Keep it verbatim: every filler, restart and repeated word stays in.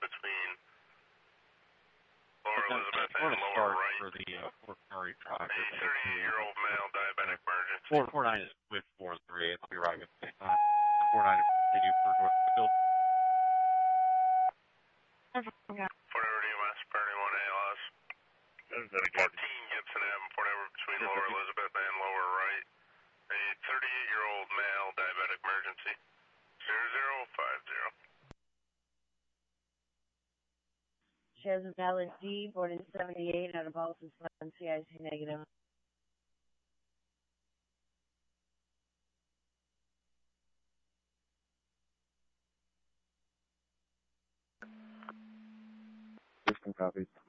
between Lower Elizabeth and and Lower Wright. For the uh, four car truck. A thirty-eight-year-old male diabetic emergency. four four nine is with four and three. I'll be right at the same time. four nine continue for Northfield. Fort Edward E M S, thirty-one A L S. fourteen Gibson Avenue, Fort Edward, between Lower Elizabeth and Lower Wright. A thirty-eight-year-old male diabetic emergency. zero zero five zero. She has a valid D, born in seventy-eight, out of Boston, C I C negative. System copies.